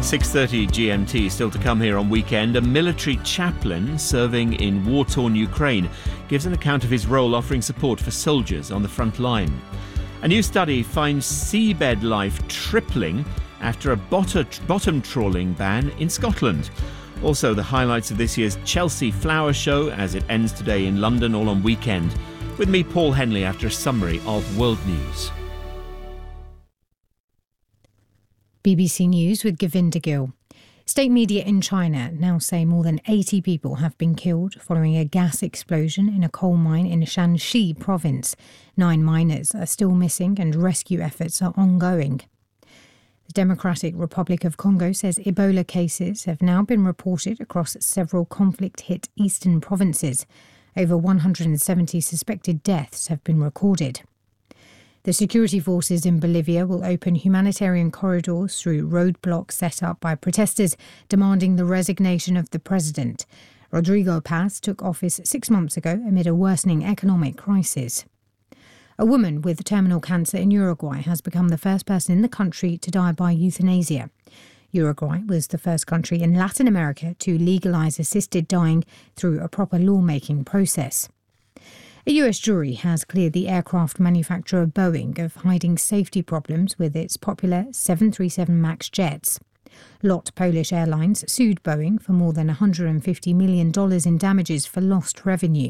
6:30 GMT still to come here on Weekend. A military chaplain serving in war-torn Ukraine gives an account of his role offering support for soldiers on the front line. A new study finds seabed life tripling after a bottom trawling ban in Scotland. Also, the highlights of this year's Chelsea Flower Show as it ends today in London, all on Weekend. With me, Paul Henley, after a summary of world news. BBC News with Govinda Gill. State media in China now say more than 80 people have been killed following a gas explosion in a coal mine in Shanxi province. 9 miners are still missing and rescue efforts are ongoing. The Democratic Republic of Congo says Ebola cases have now been reported across several conflict-hit eastern provinces. Over 170 suspected deaths have been recorded. The security forces in Bolivia will open humanitarian corridors through roadblocks set up by protesters demanding the resignation of the president. Rodrigo Paz took office 6 months ago amid a worsening economic crisis. A woman with terminal cancer in Uruguay has become the first person in the country to die by euthanasia. Uruguay was the first country in Latin America to legalise assisted dying through a proper lawmaking process. A US jury has cleared the aircraft manufacturer Boeing of hiding safety problems with its popular 737 MAX jets. LOT Polish Airlines sued Boeing for more than $150 million in damages for lost revenue.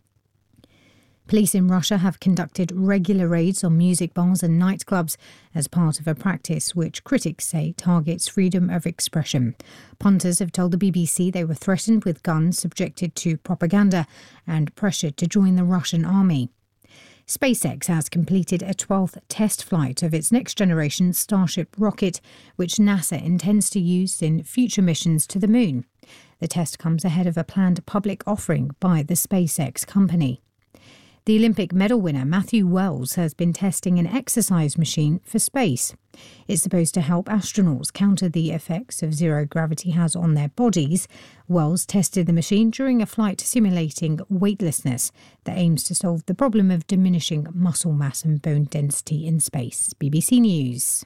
Police in Russia have conducted regular raids on music bars and nightclubs as part of a practice which critics say targets freedom of expression. Punters have told the BBC they were threatened with guns, subjected to propaganda and pressured to join the Russian army. SpaceX has completed a 12th test flight of its next-generation Starship rocket, which NASA intends to use in future missions to the moon. The test comes ahead of a planned public offering by the SpaceX company. The Olympic medal winner Matthew Wells has been testing an exercise machine for space. It's supposed to help astronauts counter the effects of zero gravity has on their bodies. Wells tested the machine during a flight simulating weightlessness that aims to solve the problem of diminishing muscle mass and bone density in space. BBC News.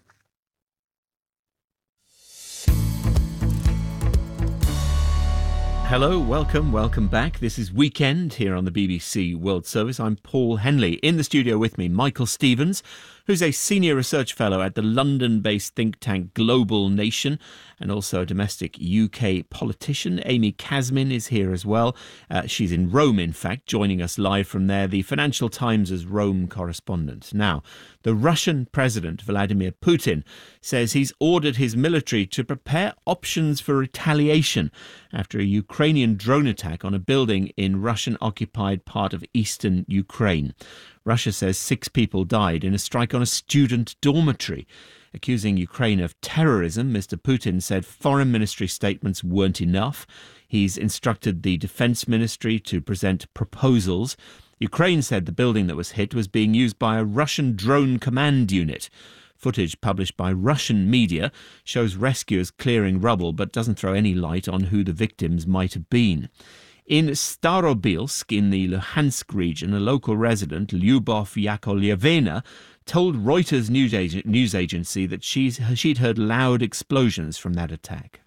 Hello, welcome back. This is Weekend here on the BBC World Service. I'm Paul Henley. In the studio with me, Michael Stevens, who's a senior research fellow at the London-based think tank Global Nation and also a domestic UK politician. Amy Kazmin is here as well. She's in Rome, in fact, joining us live from there, the Financial Times' Rome correspondent. Now, the Russian President, Vladimir Putin, says he's ordered his military to prepare options for retaliation after a Ukrainian drone attack on a building in Russian-occupied part of eastern Ukraine. Russia says 6 people died in a strike on a student dormitory. Accusing Ukraine of terrorism, Mr. Putin said foreign ministry statements weren't enough. He's instructed the defense ministry to present proposals. Ukraine said the building that was hit was being used by a Russian drone command unit. Footage published by Russian media shows rescuers clearing rubble but doesn't throw any light on who the victims might have been. In Starobilsk, in the Luhansk region, a local resident, Lyubov Yakolyevina, told Reuters news agency that she'd heard loud explosions from that attack.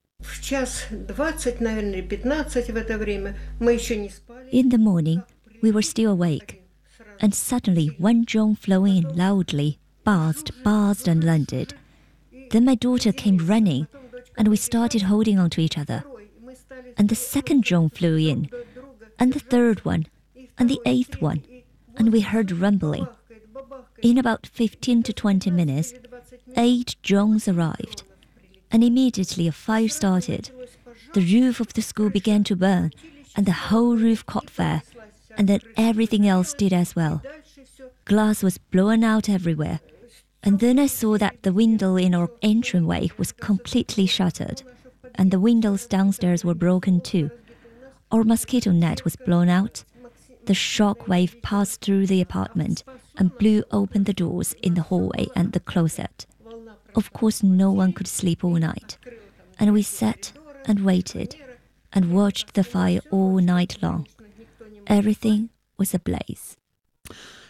In the morning, we were still awake, and suddenly one drone flew in loudly, buzzed and landed. Then my daughter came running, and we started holding on to each other. And the second drone flew in, and the third one, and the 8th one, and we heard rumbling. In about 15 to 20 minutes, 8 drones arrived, and immediately a fire started. The roof of the school began to burn, and the whole roof caught fire, and then everything else did as well. Glass was blown out everywhere, and then I saw that the window in our entryway was completely shattered, and the windows downstairs were broken too. Our mosquito net was blown out. The shock wave passed through the apartment and blew open the doors in the hallway and the closet. Of course, no one could sleep all night, and we sat and waited and watched the fire all night long. Everything was ablaze.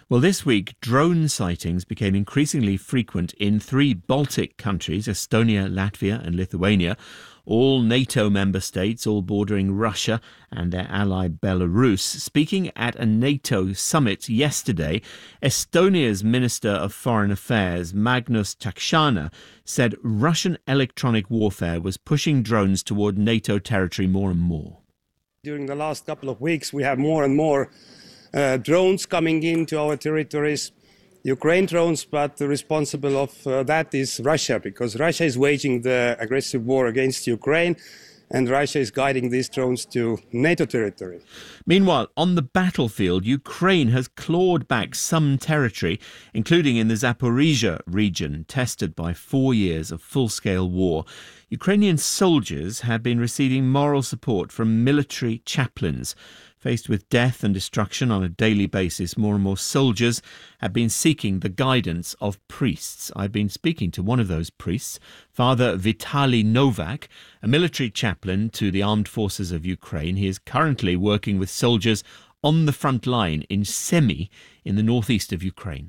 Well, this week, drone sightings became increasingly frequent in 3 Baltic countries, Estonia, Latvia and Lithuania, all NATO member states, all bordering Russia and their ally Belarus. Speaking at a NATO summit yesterday, Estonia's Minister of Foreign Affairs, Magnus Taksana, said Russian electronic warfare was pushing drones toward NATO territory more and more. During the last couple of weeks, we have more and more drones coming into our territories, Ukraine drones, but the responsible of that is Russia, because Russia is waging the aggressive war against Ukraine, and Russia is guiding these drones to NATO territory. Meanwhile, on the battlefield, Ukraine has clawed back some territory, including in the Zaporizhia region, tested by 4 years of full-scale war. Ukrainian soldiers have been receiving moral support from military chaplains. Faced with death and destruction on a daily basis, more and more soldiers have been seeking the guidance of priests. I've been speaking to one of those priests, Father Vitaly Novak, a military chaplain to the armed forces of Ukraine. He is currently working with soldiers on the front line in Semi, in the northeast of Ukraine.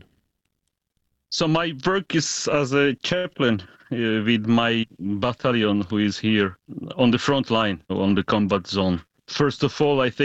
So my work is as a chaplain with my battalion who is here on the front line, on the combat zone. First of all, I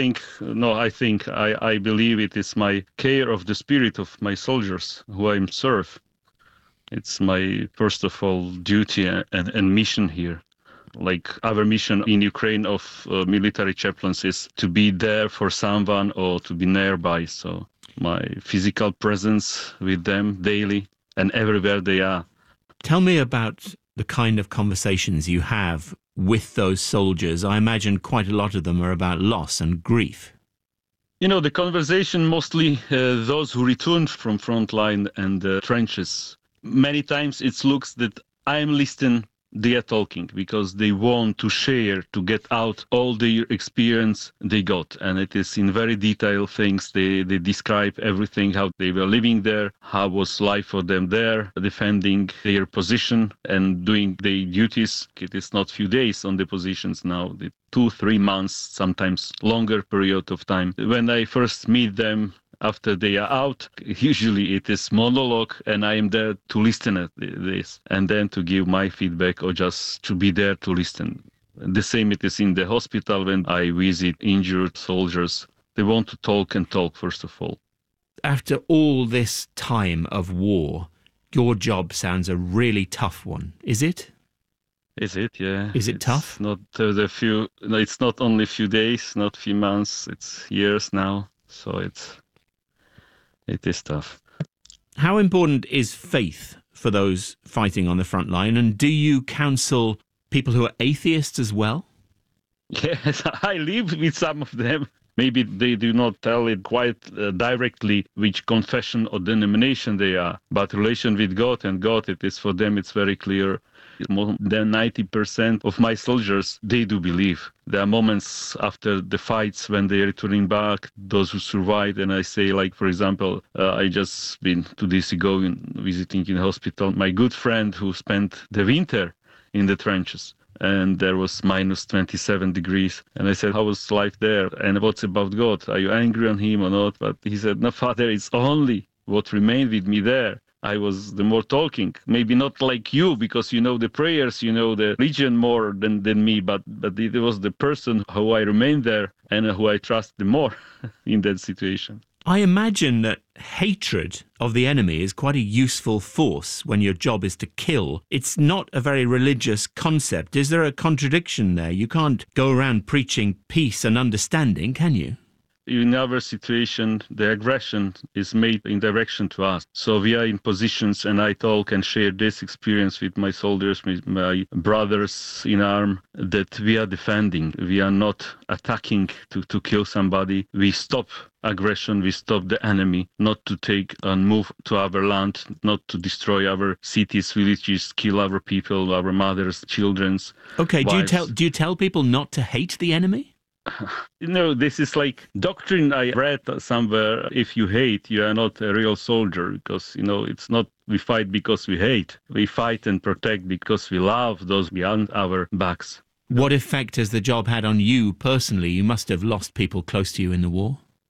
believe it is my care of the spirit of my soldiers who I serve. It's my, first of all, duty and mission here. Like our mission in Ukraine of military chaplains is to be there for someone or to be nearby. So my physical presence with them daily and everywhere they are. Tell me about the kind of conversations you have with those soldiers. I imagine quite a lot of them are about loss and grief. You know, the conversation mostly those who returned from frontline and trenches. Many times it looks that I'm listening, they are talking because they want to share, to get out all the experience they got. And it is in very detailed things. They describe everything, how they were living there, how was life for them there, defending their position and doing their duties. It is not few days on the positions now, 2-3 months, sometimes longer period of time. When I first meet them, after they are out, usually it is monologue and I am there to listen at this and then to give my feedback or just to be there to listen. The same it is in the hospital when I visit injured soldiers. They want to talk and talk, first of all. After all this time of war, your job sounds a really tough one. Is it? Is it? Yeah. Is it tough? It's not only a few days, not few months. It's years now. So it is tough. How important is faith for those fighting on the front line? And do you counsel people who are atheists as well? Yes, I live with some of them. Maybe they do not tell it quite directly which confession or denomination they are, but relation with God and God, it is for them, it's very clear. More than 90% of my soldiers, they do believe. There are moments after the fights when they are returning back, those who survived, and I say, like, for example, I just been 2 days ago visiting in hospital, my good friend who spent the winter in the trenches. And there was minus 27 degrees. And I said, how was life there? And what's about God? Are you angry on him or not? But he said, no, Father, it's only what remained with me there. I was the more talking, maybe not like you, because you know the prayers, you know the religion more than me, but it was the person who I remained there and who I trust the more in that situation. I imagine that hatred of the enemy is quite a useful force when your job is to kill. It's not a very religious concept. Is there a contradiction there? You can't go around preaching peace and understanding, can you? In our situation, the aggression is made in direction to us. So we are in positions, and I talk and share this experience with my soldiers, with my brothers in arms, that we are defending. We are not attacking to kill somebody. We stop aggression, we stop the enemy, not to take and move to our land, not to destroy our cities, villages, kill our people, our mothers, children. Okay, wives. do you tell people not to hate the enemy? You know, this is like doctrine I read somewhere. If you hate, you are not a real soldier, because, you know, it's not we fight because we hate. We fight and protect because we love those beyond our backs. What effect has the job had on you personally? You must have lost people close to you in the war.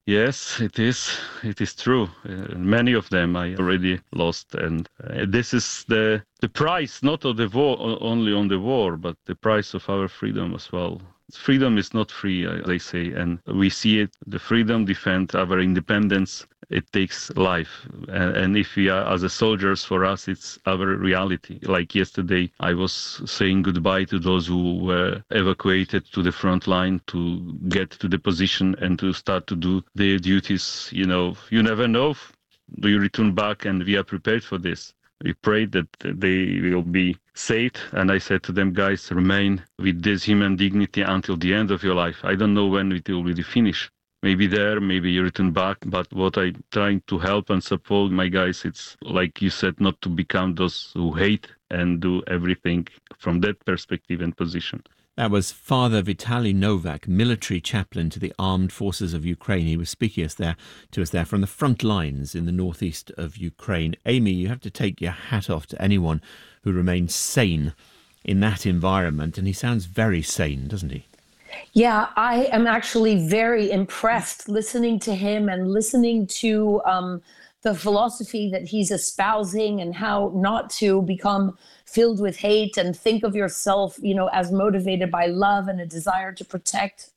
Yes, it is. It is true. Many of them I already lost, and this is the price, not of the war, only on the war, but the price of our freedom as well. Freedom is not free, they say, and we see it. The freedom defend our independence. It takes life, and if we are as a soldiers, for us, it's our reality. Like yesterday, I was saying goodbye to those who were evacuated to the front line to get to the position and to start to do their duties. You never know. Do you return back? And we are prepared for this. We prayed that they will be saved. And I said to them, guys, remain with this human dignity until the end of your life. I don't know when it will really finish. Maybe there, maybe you return back. But what I'm trying to help and support my guys, it's like you said, not to become those who hate and do everything from that perspective and position. That was Father Vitaly Novak, military chaplain to the Armed Forces of Ukraine. He was speaking to us there from the front lines in the northeast of Ukraine. Amy, you have to take your hat off to anyone who remains sane in that environment. And he sounds very sane, doesn't he? Yeah, I am actually very impressed listening to him and listening to the philosophy that he's espousing and how not to become filled with hate and think of yourself, as motivated by love and a desire to protect.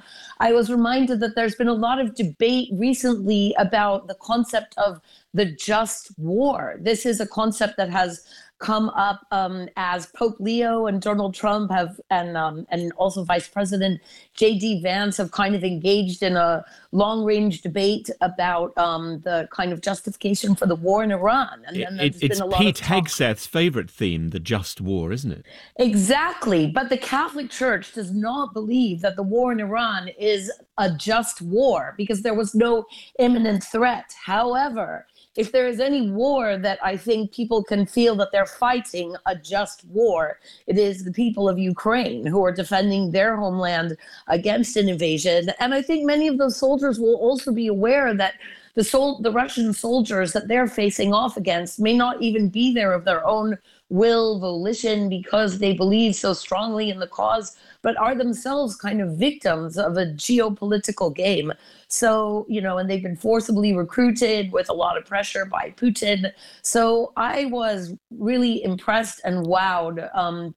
I was reminded that there's been a lot of debate recently about the concept of the just war. This is a concept that has come up as Pope Leo and Donald Trump have, and also Vice President J.D. Vance have kind of engaged in a long-range debate about the kind of justification for the war in Iran. And then it's been a lot Pete of talk. Hegseth's favourite theme, the just war, isn't it? Exactly. But the Catholic Church does not believe that the war in Iran is a just war because there was no imminent threat. However, if there is any war that I think people can feel that they're fighting a just war, it is the people of Ukraine who are defending their homeland against an invasion. And I think many of those soldiers will also be aware that the Russian soldiers that they're facing off against may not even be there of their own will, volition, because they believe so strongly in the cause, but are themselves kind of victims of a geopolitical game. So, and they've been forcibly recruited with a lot of pressure by Putin. So I was really impressed and wowed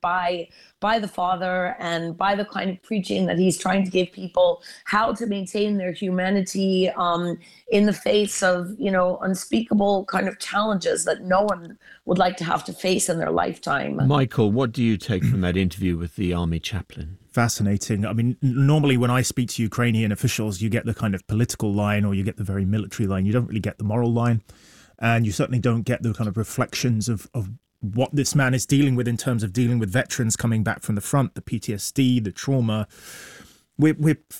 by the Father and by the kind of preaching that he's trying to give people, how to maintain their humanity in the face of, unspeakable kind of challenges that no one would like to have to face in their lifetime. Michael, what do you take from that interview with the army chaplain? Fascinating. I mean, normally when I speak to Ukrainian officials, you get the kind of political line or you get the very military line. You don't really get the moral line. And you certainly don't get the kind of reflections of what this man is dealing with in terms of dealing with veterans coming back from the front, the PTSD, the trauma. We're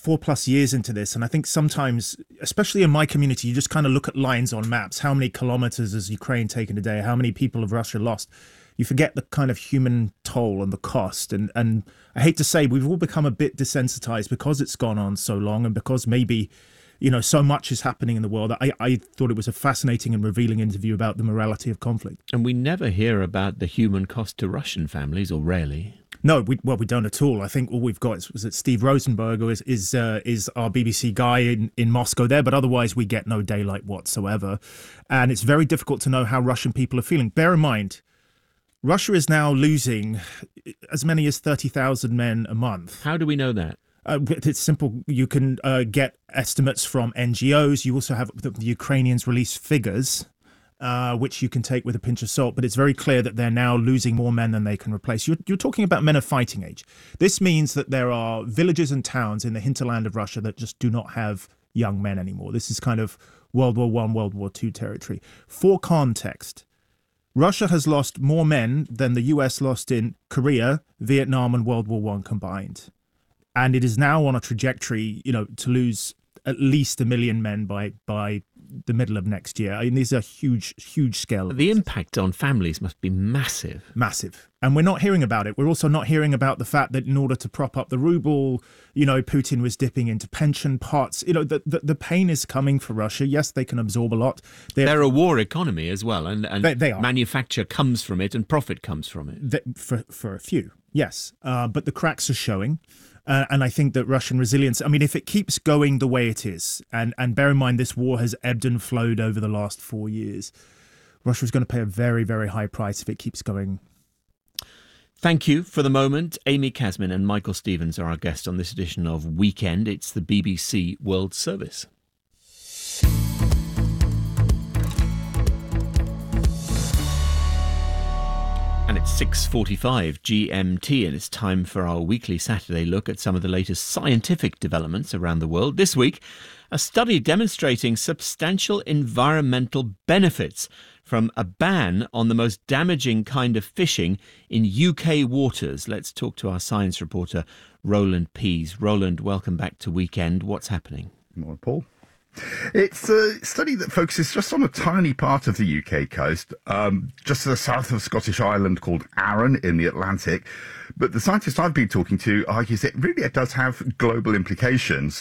4+ years into this. And I think sometimes, especially in my community, you just kind of look at lines on maps. How many kilometers has Ukraine taken a day? How many people have Russia lost? You forget the kind of human toll and the cost. And I hate to say, we've all become a bit desensitized because it's gone on so long and because maybe, so much is happening in the world. I thought it was a fascinating and revealing interview about the morality of conflict. And we never hear about the human cost to Russian families, or rarely. No, we don't at all. I think all we've got is that Steve Rosenberg is our BBC guy in Moscow there, but otherwise we get no daylight whatsoever. And it's very difficult to know how Russian people are feeling. Bear in mind, Russia is now losing as many as 30,000 men a month. How do we know that? It's simple. You can get estimates from NGOs. You also have the Ukrainians release figures, which you can take with a pinch of salt. But it's very clear that they're now losing more men than they can replace. You're talking about men of fighting age. This means that there are villages and towns in the hinterland of Russia that just do not have young men anymore. This is kind of World War I, World War II territory. For context, Russia has lost more men than the US lost in Korea, Vietnam, and World War I combined. And it is now on a trajectory, to lose at least 1 million men by the middle of next year. I mean, these are huge scale. The impact on families must be massive. Massive. And we're not hearing about it. We're also not hearing about the fact that in order to prop up the ruble, Putin was dipping into pension pots. The pain is coming for Russia. Yes, they can absorb a lot. They're a war economy as well. And they are. Manufacture comes from it and profit comes from it. For a few, yes. But the cracks are showing. And I think that Russian resilience, I mean, if it keeps going the way it is, and bear in mind this war has ebbed and flowed over the last 4 years, Russia is going to pay a very, very high price if it keeps going. Thank you for the moment. Amy Casmin and Michael Stevens are our guests on this edition of Weekend. It's the BBC World Service. And it's 6:45 GMT, and it's time for our weekly Saturday look at some of the latest scientific developments around the world. This week, a study demonstrating substantial environmental benefits from a ban on the most damaging kind of fishing in UK waters. Let's talk to our science reporter, Roland Pease. Roland, welcome back to Weekend. What's happening? Good morning, Paul. It's a study that focuses just on a tiny part of the UK coast, just to the south of a Scottish island called Arran in the Atlantic. But the scientist I've been talking to argues it does have global implications.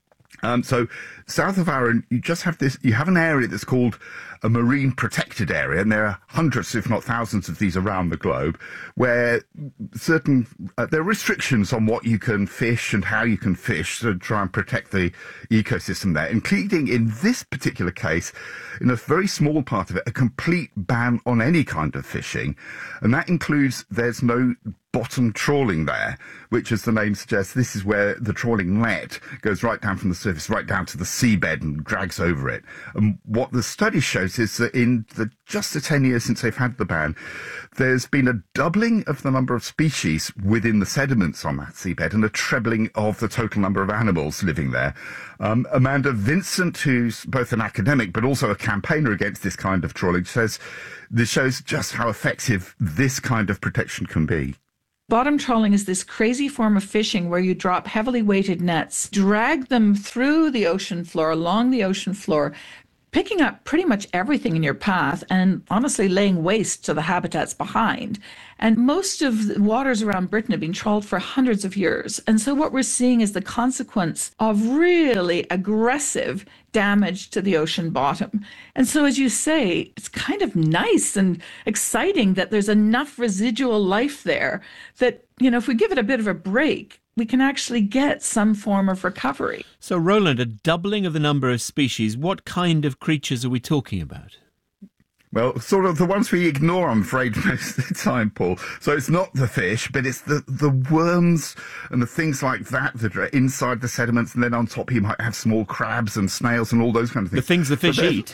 So south of Arran, you have an area that's called a marine protected area, and there are hundreds, if not thousands, of these around the globe, where there are restrictions on what you can fish and how you can fish to try and protect the ecosystem there, including, in this particular case, in a very small part of it, a complete ban on any kind of fishing. And that includes there's no bottom trawling there, which, as the name suggests, this is where the trawling net goes right down from the surface, right down to the seabed and drags over it. And what the study shows is that in just the 10 years since they've had the ban, there's been a doubling of the number of species within the sediments on that seabed and a trebling of the total number of animals living there. Amanda Vincent, who's both an academic but also a campaigner against this kind of trawling, says this shows just how effective this kind of protection can be. Bottom trawling is this crazy form of fishing where you drop heavily weighted nets, drag them through the ocean floor, along the ocean floor, picking up pretty much everything in your path and honestly laying waste to the habitats behind. And most of the waters around Britain have been trawled for hundreds of years. And so what we're seeing is the consequence of really aggressive damage to the ocean bottom. And so, as you say, it's kind of nice and exciting that there's enough residual life there that, if we give it a bit of a break, we can actually get some form of recovery. So, Roland, a doubling of the number of species, what kind of creatures are we talking about? Well, sort of the ones we ignore, I'm afraid, most of the time, Paul. So it's not the fish, but it's the worms and the things like that are inside the sediments, and then on top you might have small crabs and snails and all those kind of things. The things the fish eat?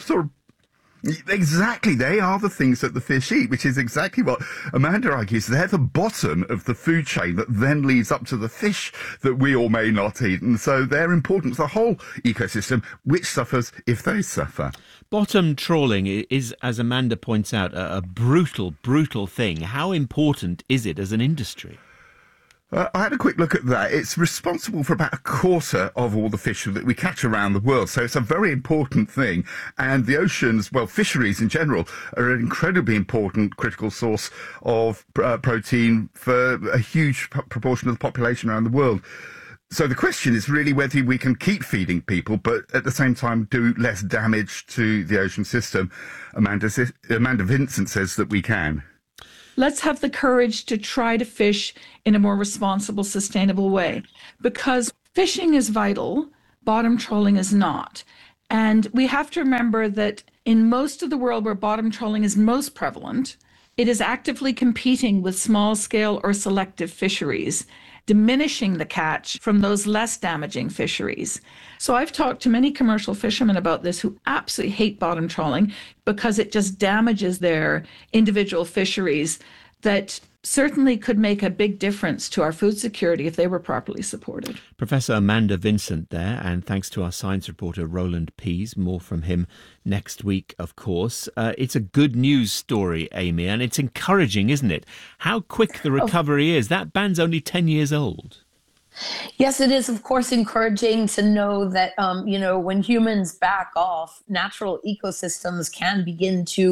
Exactly, they are the things that the fish eat, which is exactly what Amanda argues. They're the bottom of the food chain that then leads up to the fish that we all may not eat. And so they're important to the whole ecosystem, which suffers if they suffer. Bottom trawling is, as Amanda points out, a brutal, brutal thing. How important is it as an industry? I had a quick look at that. It's responsible for about a quarter of all the fish that we catch around the world. So it's a very important thing. And the oceans, well, fisheries in general, are an incredibly important critical source of protein for a huge proportion of the population around the world. So the question is really whether we can keep feeding people, but at the same time do less damage to the ocean system. Amanda Vincent says that we can. Let's have the courage to try to fish in a more responsible, sustainable way, because fishing is vital, bottom trawling is not. And we have to remember that in most of the world where bottom trawling is most prevalent, it is actively competing with small-scale or selective fisheries, diminishing the catch from those less damaging fisheries. So I've talked to many commercial fishermen about this who absolutely hate bottom trawling because it just damages their individual fisheries that certainly could make a big difference to our food security if they were properly supported. Professor Amanda Vincent there, and thanks to our science reporter Roland Pease. More from him next week, of course. It's a good news story, Amy, and it's encouraging, isn't it? How quick the recovery is. That ban's only 10 years old. Yes, it is, of course, encouraging to know that, when humans back off, natural ecosystems can begin to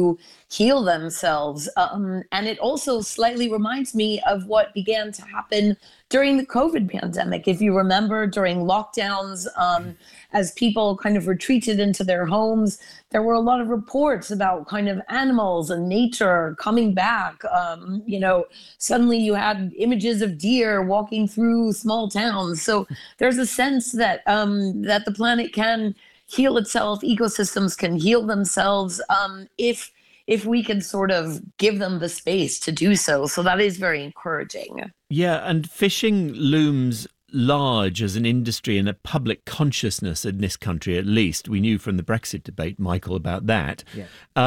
heal themselves. And it also slightly reminds me of what began to happen during the COVID pandemic. If you remember, during lockdowns, as people kind of retreated into their homes, there were a lot of reports about kind of animals and nature coming back. Suddenly you had images of deer walking through small towns. So there's a sense that that the planet can heal itself, ecosystems can heal themselves, if we can sort of give them the space to do so. So that is very encouraging. Yeah, and fishing looms large as an industry and a public consciousness in this country, at least. We knew from the Brexit debate, Michael, about that. Yeah.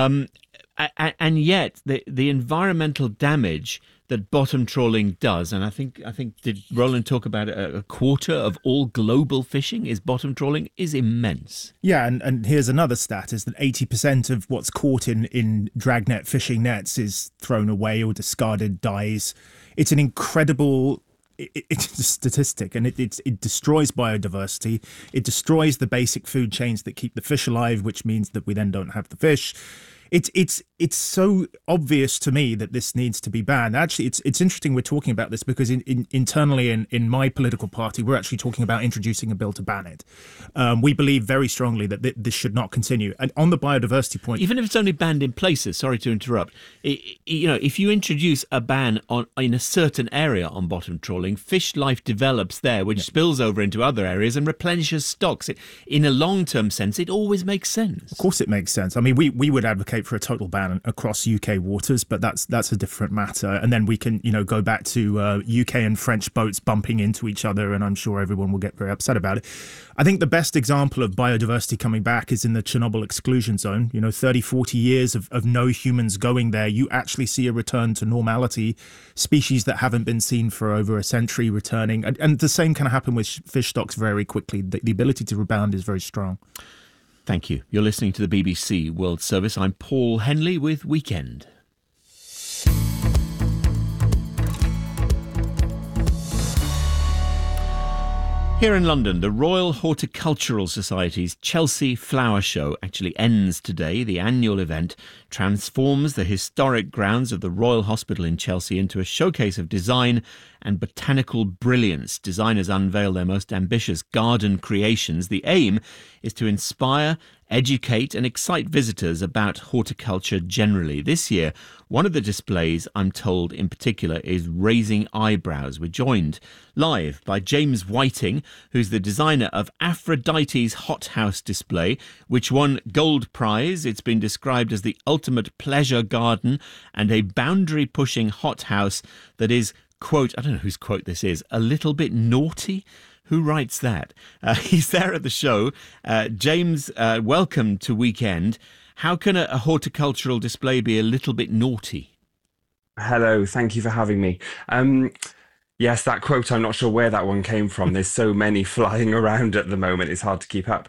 And yet the environmental damage that bottom trawling does, and I think did Roland talk about it, a quarter of all global fishing is bottom trawling, is immense. Yeah, and here's another stat, is that 80% of what's caught in dragnet fishing nets is thrown away or discarded, dies. It's an incredible it's a statistic, and it destroys biodiversity. It destroys the basic food chains that keep the fish alive, which means that we then don't have the fish. It's so obvious to me that this needs to be banned. Actually, it's interesting we're talking about this because internally in my political party, we're actually talking about introducing a bill to ban it. We believe very strongly that this should not continue. And on the biodiversity point, even if it's only banned in places, sorry to interrupt, if you introduce a ban in a certain area on bottom trawling, fish life develops there, which spills over into other areas and replenishes stocks. In a long-term sense, it always makes sense. Of course it makes sense. I mean, we would advocate for a total ban across UK waters, but that's a different matter. And then we can, go back to UK and French boats bumping into each other, and I'm sure everyone will get very upset about it. I think the best example of biodiversity coming back is in the Chernobyl exclusion zone. 30, 40 years of no humans going there, you actually see a return to normality. Species that haven't been seen for over a century returning. And the same can happen with fish stocks very quickly. The ability to rebound is very strong. Thank you. You're listening to the BBC World Service. I'm Paul Henley with Weekend. Here in London, the Royal Horticultural Society's Chelsea Flower Show actually ends today. The annual event transforms the historic grounds of the Royal Hospital in Chelsea into a showcase of design and botanical brilliance. Designers unveil their most ambitious garden creations. The aim is to inspire, educate and excite visitors about horticulture generally. This year, one of the displays, I'm told in particular, is Raising Eyebrows. We're joined live by James Whiting, who's the designer of Aphrodite's hothouse display, which won Gold Prize. It's been described as the ultimate pleasure garden and a boundary-pushing hothouse that is, quote, I don't know whose quote this is, a little bit naughty. Who writes that? He's there at the show. James, welcome to Weekend. How can a horticultural display be a little bit naughty? Hello, thank you for having me. Yes, that quote, I'm not sure where that one came from. There's so many flying around at the moment, it's hard to keep up.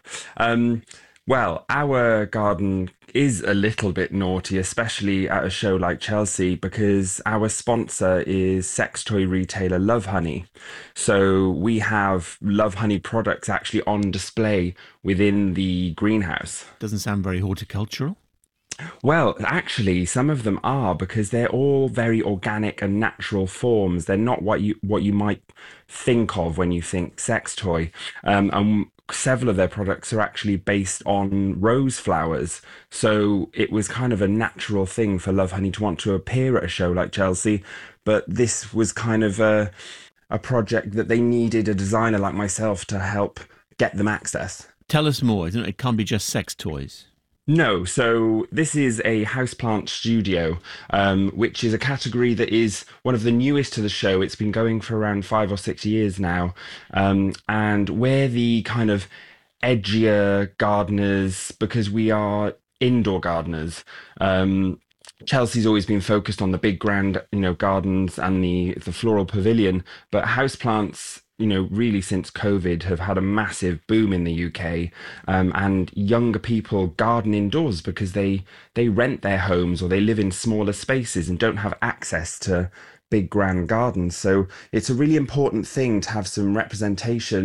Well, our garden is a little bit naughty, especially at a show like Chelsea, because our sponsor is sex toy retailer Lovehoney. So we have Lovehoney products actually on display within the greenhouse. Doesn't sound very horticultural. Well, actually, some of them are, because they're all very organic and natural forms. They're not what you might think of when you think sex toy. And several of their products are actually based on rose flowers. So it was kind of a natural thing for Lovehoney to want to appear at a show like Chelsea. But this was kind of a project that they needed a designer like myself to help get them access. Tell us more. It can't be just sex toys. No, so this is a houseplant studio, which is a category that is one of the newest to the show. It's been going for around 5 or 6 years now, and we're the kind of edgier gardeners because we are indoor gardeners. Chelsea's always been focused on the big grand, gardens and the floral pavilion, but houseplants, really since COVID have had a massive boom in the UK, and younger people garden indoors because they rent their homes or they live in smaller spaces and don't have access to big grand gardens. So it's a really important thing to have some representation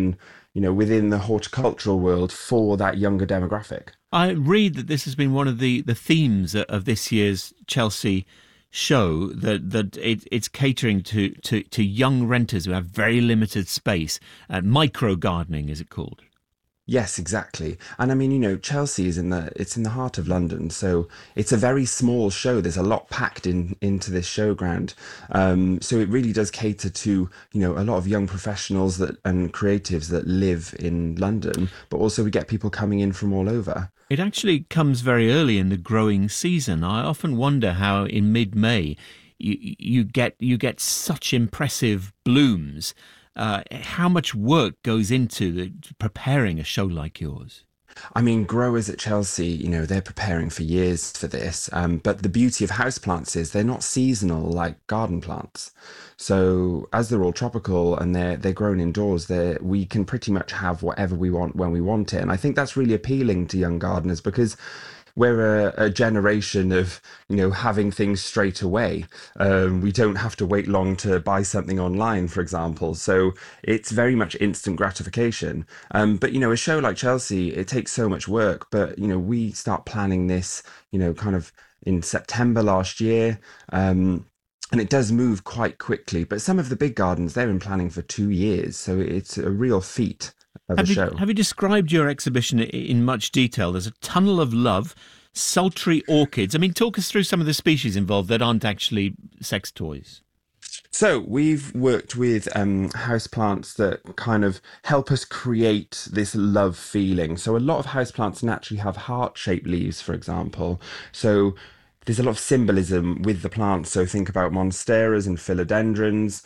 within the horticultural world for that younger demographic. I read that this has been one of the themes of this year's Chelsea show, that it's catering to young renters who have very limited space. Micro gardening, is it called? Yes, exactly. And I mean, Chelsea is in the heart of London, so it's a very small show. There's a lot packed into this showground. So it really does cater to, a lot of young professionals and creatives that live in London, but also we get people coming in from all over. It actually comes very early in the growing season. I often wonder how in mid-May you get such impressive blooms. How much work goes into preparing a show like yours? I mean, growers at Chelsea, they're preparing for years for this. But the beauty of houseplants is they're not seasonal like garden plants. So as they're all tropical and they're grown indoors, we can pretty much have whatever we want when we want it. And I think that's really appealing to young gardeners because we're a generation of, having things straight away. We don't have to wait long to buy something online, for example. So it's very much instant gratification. But, a show like Chelsea, it takes so much work. But, we start planning this, kind of in September last year. And it does move quite quickly. But some of the big gardens, they're in planning for 2 years. So it's a real feat. Have you described your exhibition in much detail? There's a tunnel of love, sultry orchids. I mean, talk us through some of the species involved that aren't actually sex toys. So we've worked with houseplants that kind of help us create this love feeling. So a lot of houseplants naturally have heart-shaped leaves, for example. So there's a lot of symbolism with the plants. So think about monsteras and philodendrons.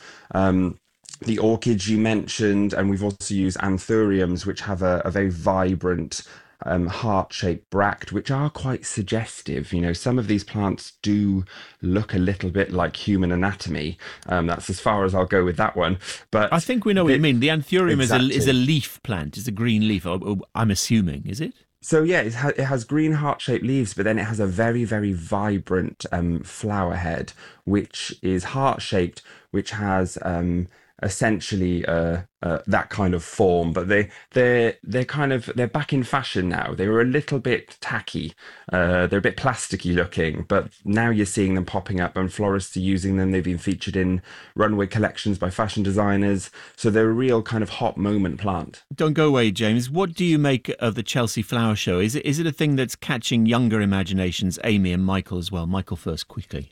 The orchids you mentioned, and we've also used anthuriums, which have a very vibrant heart-shaped bract, which are quite suggestive. Some of these plants do look a little bit like human anatomy. That's as far as I'll go with that one. But I think we know what you mean. The anthurium is a leaf plant. It's a green leaf, I'm assuming, is it? So yeah, it has green heart-shaped leaves, but then it has a very, very vibrant flower head, which is heart-shaped, which has essentially that kind of form, but they're back in fashion now. They were a little bit tacky, they're a bit plasticky looking, but now you're seeing them popping up and florists are using them. They've been featured in runway collections by fashion designers, so they're a real kind of hot moment plant. Don't go away, James. What do you make of the Chelsea Flower Show? Is it a thing that's catching younger imaginations? Amy and Michael as well. Michael first, quickly.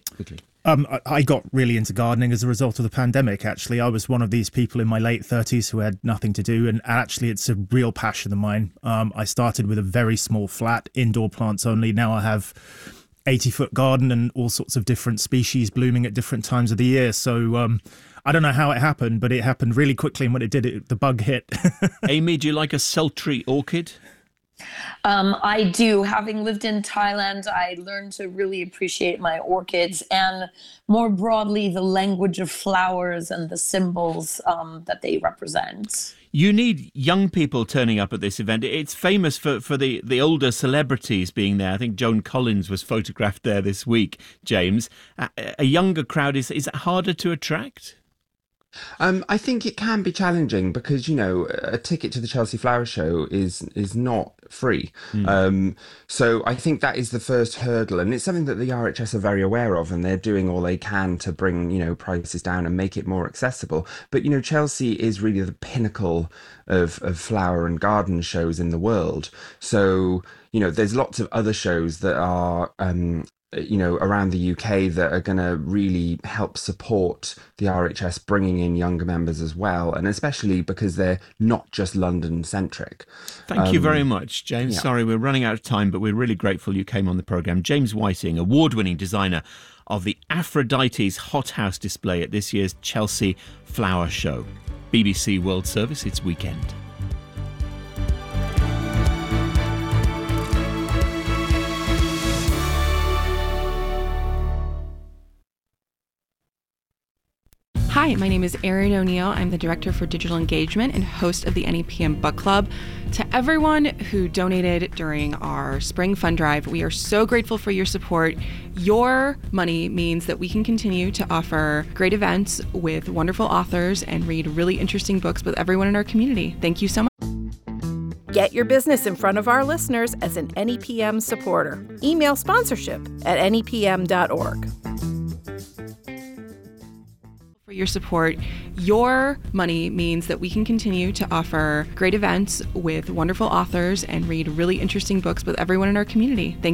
I got really into gardening as a result of the pandemic, actually. I was one of these people in my late 30s who had nothing to do, and actually it's a real passion of mine. I started with a very small flat, indoor plants only. Now I have 80-foot garden and all sorts of different species blooming at different times of the year. So I don't know how it happened, but it happened really quickly, and when it did, the bug hit. Amy, do you like a sultry orchid? I do. Having lived in Thailand, I learned to really appreciate my orchids and more broadly the language of flowers and the symbols that they represent. You need young people turning up at this event. It's famous for the older celebrities being there. I think Joan Collins was photographed there this week, James. A younger crowd, is it harder to attract? I think it can be challenging because, a ticket to the Chelsea Flower Show is not free. So I think that is the first hurdle, and it's something that the RHS are very aware of, and they're doing all they can to bring, prices down and make it more accessible. But, Chelsea is really the pinnacle of flower and garden shows in the world. So, there's lots of other shows that are around the UK that are going to really help support the RHS bringing in younger members as well, and especially because they're not just London centric. Thank you very much, James. Yeah. Sorry, we're running out of time, but we're really grateful you came on the programme. James Whiting, award-winning designer of the Aphrodite's Hothouse display at this year's Chelsea Flower Show. BBC World Service, it's weekend. Hi, my name is Erin O'Neill. I'm the Director for Digital Engagement and host of the NEPM Book Club. To everyone who donated during our spring fund drive, we are so grateful for your support. Your money means that we can continue to offer great events with wonderful authors and read really interesting books with everyone in our community. Thank you so much. Get your business in front of our listeners as an NEPM supporter. Email sponsorship@nepm.org. For your support. Your money means that we can continue to offer great events with wonderful authors and read really interesting books with everyone in our community. Thank